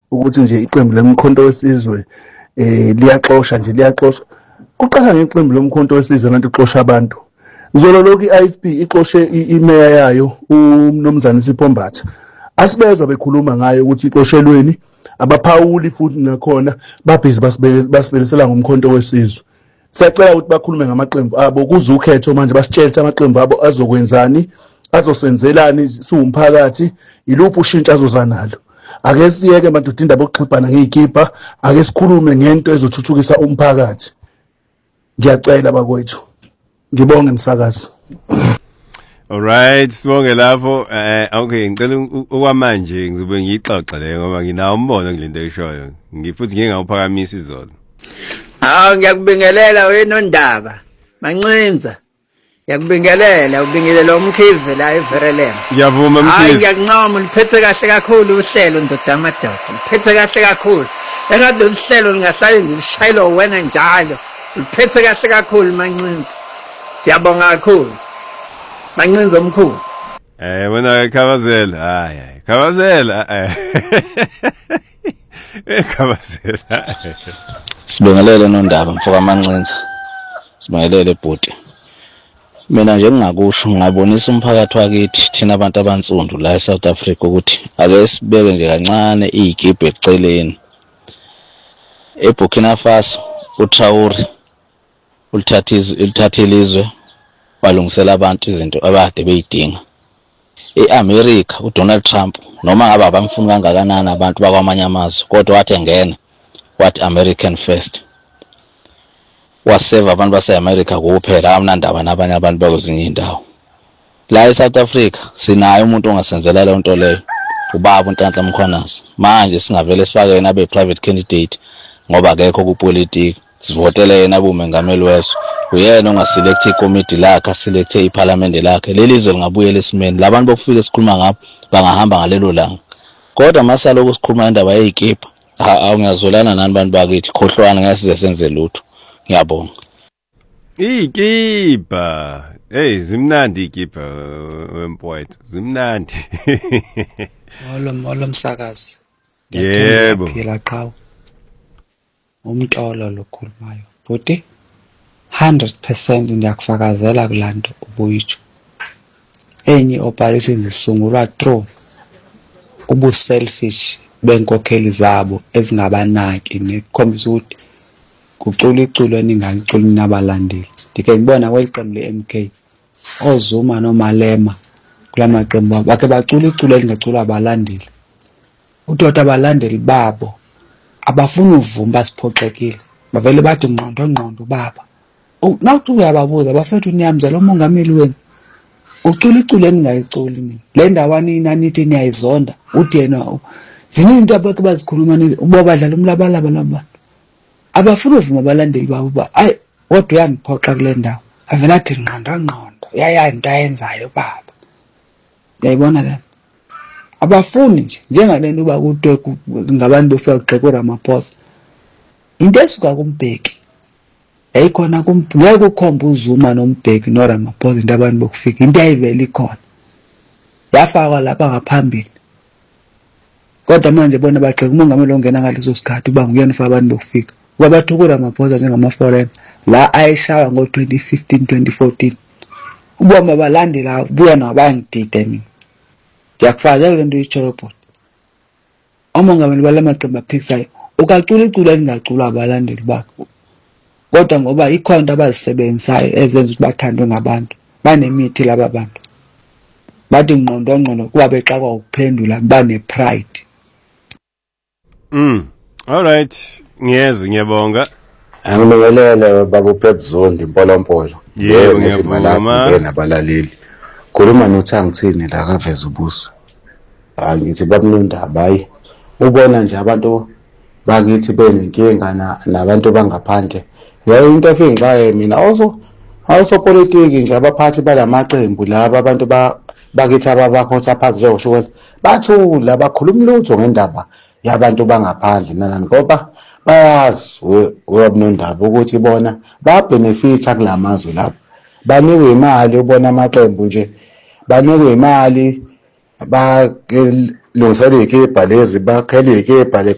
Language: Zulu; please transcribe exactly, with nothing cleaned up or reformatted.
ukuthi nje iqembu lomkhonto wesizwe eh liyaxosha nje liyaxosha. Kuqala ngeqembu lomkhonto wesizwe abantu ixosha abantu. Zolo lokhu i-I F P ixoshe imeya yayo uMnumzane Sipho Mbatha. Asibezwa bekhuluma ngayo ukuthi ixoshelweni abaphawuli futhi nakhona babhizi basibelisela ngomkhonto wesizwe. Siyacela ukuthi bakhulume ngamaqembu abo kuze ukhetho manje basitshele ukuthi amaqembu abo azokwenzani, azosenzelani siwumphakathi, iluphi ushintsho azoza nalo. Ake siyeke madoda indaba yokuxhiphana ngeikipa, ake sikhulume ngento ezothuthukisa umphakathi. Ngiyacela bakwethu. Ngibonge msakazi. Alright, sibonge lapho. Eh okay, ngicela okwamanje ngizobe ngixoxa le ngoba nginawo umbono kulento eshoyo. Ngifuthi ngeke ngawuphakamisa izolo. Hawu ngiyakubingelela wena Ndaba. Mancinza. Ngiyakubingelela, ubingelela umkhize la eVerelem. Ngiyavuma mkhize. Hayi ngiyakuncoma liphethe kahle kakhulu uhlelo ndoda amadoda. Liphethe kahle kakhulu. Engathi uhlelo lingahlali ngishayelo wena njalo. Liphethe kahle kakhulu Mancinza. Siyabonga kakhulu. Mancinza omkhulu. Eh wena Khabazela. Hayi hayi. Khabazela. Eh Khabazela. Sibongelele noNdaba mfoka Mancinza. Sibongelele bhuti. Mina nje ngingakusho ngabonisa umphakathi wakithi thina abantu abansundu la eSouth Africa ukuthi ake sibeke nje kancane izigibe eceleni. eBurkina Faso uTraore ulithathizwe ulithathelizwe balungisela abantu izinto abade beyidinga. eAmerica uDonald Trump noma ngabe abamfuna kangakanani abantu bakwamanye amazwe kodwa wathi engena wathi American first. Waseva abantu base-America kuphela amnandaba nabanye abantu bakwezinye indawo. La eSouth Africa sinayo umuntu ongasenzela le nto leyo, ubaba uNhlanhla Mkhwanazi. Manje singavele sifake yena abe private candidate ngoba akekho kupolitiki. Sivotele yena abe umengameli weswe. Uyena ongaselect ikomiti lakhe, select iparliament lakhe. Lelizwe lingabuyela esimeni. Labantu bokufika sikhuluma ngabo bangahamba ngalelo langa. Kodwa masalo kusikhuluma indaba yezikipa, awungazolana nani bantu bakithi, khohlwana ngeke size senze lutho. Ngiyabonga. Ikipa. Hey, zimnandi ikipa wempoetho. Zimnandi. Molo molo msakazi. Yebo. Phila qhawe. Umtolo lokhulumayo. Buti one hundred percent ngiyakufakazela kulanto ubuyitsho. Enye operations zisungulwa through ubu selfish benkokheli zabo ezingabanaki nekhombisa ukuthi kucula iculo eningazicula nabalandeli. Ndike ngibona kwelicembu le-M K oZuma noMalema kulamaqembu bakhe bacula iculo elingacula abalandeli. Udoda abalandeli babo abafuna uvuma basiphoxekile. Bavele bathi ngqondo ngqondo baba. Nawuthi uyababuza bafethu niyamzela umongameli wenu. Ucula iculo eningayiculi mina. Le ndawana inanithi niyayizonda uthi yena zininzi abantu bazikhuluma uba badlala umlabalaba labantu. Abafuna uvuma abalandeli babo ba ayi kodwa uyangiphoxa kule ndawo. Avela athi ngqondo ngqondo. Yaya into ayenzayo baba. Uyayibona la. Abafuni nje njengalento ba kutwe ngabantu bofika uGqeko Ramaphosa. Into esuka kuMbeki. Ayikhona ngeke ukhomba uZuma noMbeki noRamaphosa into abantu bokufika. Into ayivela ikhona. Yafakwa lapha ngaphambili. Kodwa manje bona bagxeka umongameli ongena ngaleso sikhathi uba nguyena fa abantu bokufika. Kwabathu kuRamaphosa njengama foreign la ayishaya ngo twenty fifteen twenty fourteen. Uboma balandela buya nabangidide mina. Ngiyakufazela lento ichoyo bot. Omongameli balamaqembu aphikisayo ukacula iculo elingacula abalandeli bakho. Kodwa ngoba ikhonto abazisebenzayo ezenza ukuthi bathandwe ngabantu banemithi laba bantu. Bathi ngqondo ngqondo kuba beqakwa ukuphendula bane pride. Mm. All right. Ngiyezwe ngiyabonga. Angibingelele baba uPep Zondi impolompolo. Yebo ngiyabonga. Ngena balaleli. Khuluma noThangithini la kaVeza ubuso. Hayi ngithi babunondaba hayi. Ubona nje abantu bakithi benenkinga nabantu bangaphandle. Yayi into efingxaye mina also also politiki nje abaphathi balamaqembu laba abantu ba bakithi ababakhotha phansi njengosho bathula bakhuluma lutho ngendaba yabantu bangaphandle nani ngoba bayazi webunondaba ukuthi bona ba benefita kulamazwe lapho banikwe imali ubona amaqembu nje banikwe imali ba lonseleke ibhalezi bakhele ikebhale